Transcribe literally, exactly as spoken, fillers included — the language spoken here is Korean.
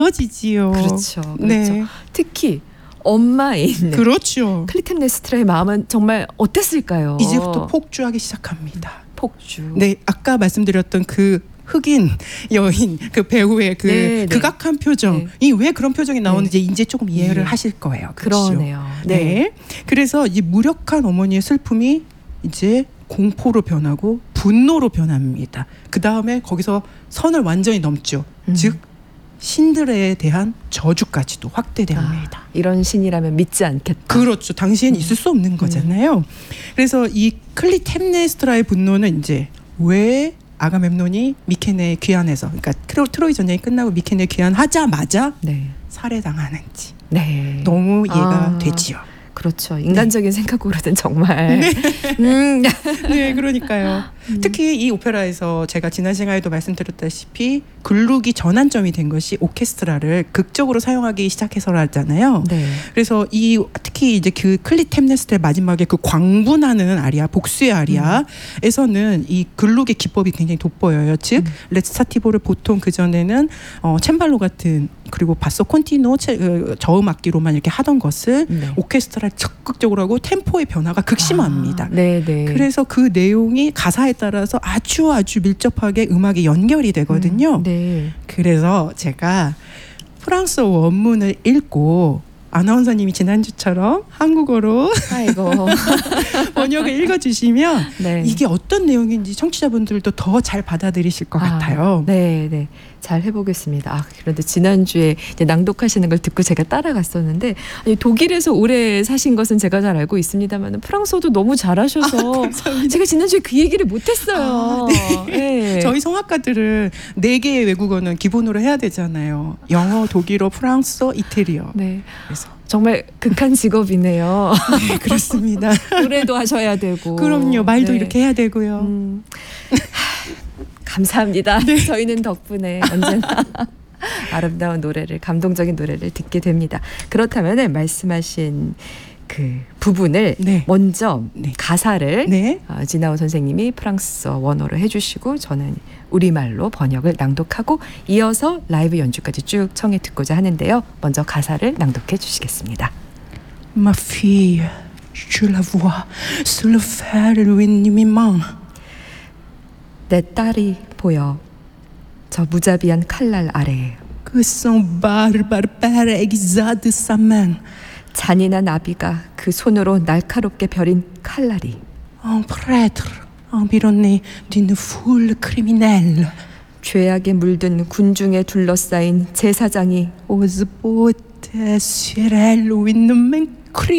지지요. 그렇죠. 그렇죠. 네. 특히 엄마인 그렇죠. 클리템네스트라의 마음은 정말 어땠을까요? 이제부터 폭주하기 시작합니다. 폭주. 네, 아까 말씀드렸던 그 흑인 여인 그 배우의 그 네, 극악한 표정이 네. 왜 그런 표정이 나오는지 네. 이제 조금 이해를 네. 하실 거예요. 그렇죠? 그러네요. 네. 네. 그래서 이 무력한 어머니의 슬픔이 이제 공포로 변하고 분노로 변합니다. 그 다음에 거기서 선을 완전히 넘죠. 음. 즉 신들에 대한 저주까지도 확대됩니다. 아, 이런 신이라면 믿지 않겠다. 그렇죠. 당시엔 음. 있을 수 없는 거잖아요. 음. 그래서 이 클리템네스트라의 분노는 이제 왜 아가멤논이 미케네에 귀환해서, 그러니까 트로이 전쟁이 끝나고 미케네에 귀환하자마자 네. 살해당하는지 네. 너무 이해가 아, 되지요. 그렇죠. 인간적인 네. 생각으로는 정말. 네. 음. 네, 그러니까요. 음. 특히 이 오페라에서 제가 지난 시간에도 말씀드렸다시피 글루기 전환점이 된 것이 오케스트라를 극적으로 사용하기 시작해서라잖아요. 네. 그래서 이 특히 이제 그 클리템네스트의 마지막에 그 광분하는 아리아, 복수의 아리아에서는 음. 이 글루기 기법이 굉장히 돋보여요. 즉 음. 레치타티보를 보통 그 전에는 어, 챈발로 같은 그리고 바소 콘티노 저음 악기로만 이렇게 하던 것을 네. 오케스트라를 적극적으로 하고 템포의 변화가 극심합니다. 아, 네네. 그래서 그 내용이 가사에 따라서 아주 아주 밀접하게 음악이 연결이 되거든요. 음, 네. 그래서 제가 프랑스어 원문을 읽고 아나운서님이 지난주처럼 한국어로 아이고 번역을 읽어주시면 네. 이게 어떤 내용인지 청취자분들도 더 잘 받아들이실 것 아, 같아요. 네, 네, 잘 해보겠습니다. 아, 그런데 지난주에 이제 낭독하시는 걸 듣고 제가 따라갔었는데 아니, 독일에서 오래 사신 것은 제가 잘 알고 있습니다만 프랑스어도 너무 잘하셔서 아, 제가 지난주에 그 얘기를 못했어요. 아, 네. 네. 저희 성악가들은 네 개의 외국어는 기본으로 해야 되잖아요. 영어, 독일어, 프랑스어, 이태리어. 네. 그래서 정말 극한 직업이네요. 네, 그렇습니다. 노래도 하셔야 되고. 그럼요. 말도 네. 이렇게 해야 되고요. 음. 감사합니다. 네. 저희는 덕분에 언제나 아름다운 노래를, 감동적인 노래를 듣게 됩니다. 그렇다면 말씀하신 그 부분을 네. 먼저 네. 가사를 네. 어, 진아오 선생님이 프랑스어 원어로 해주시고 저는 우리말로 번역을 낭독하고 이어서 라이브 연주까지 쭉 청해 듣고자 하는데요. 먼저 가사를 낭독해 주시겠습니다. Ma fille, je la vois sur le fer luminimement. 내 딸이 보여 저 무자비한 칼날 아래에. Que son barbare père exade sa main. 잔인한 아비가 그 손으로 날카롭게 벼린 칼날이. Un prêtre environné d'une foule criminelle. 죄악에 물든 군중에 둘러싸인 제사장이 Ose porter sur elle une main